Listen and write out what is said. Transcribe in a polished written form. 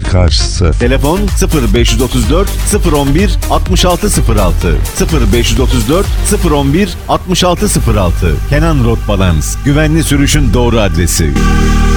karşısı. Telefon 0534 011 6606 0534 011 6606. Kenan Road Balance, güvenli sürüşün doğru adresi.